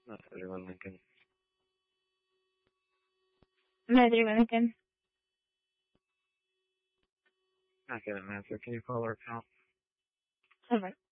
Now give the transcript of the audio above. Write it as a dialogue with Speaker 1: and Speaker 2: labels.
Speaker 1: Not everyone Lincoln.
Speaker 2: ما أدري وين كان.
Speaker 1: Not getting an answer. Can you call our account?
Speaker 2: Alright.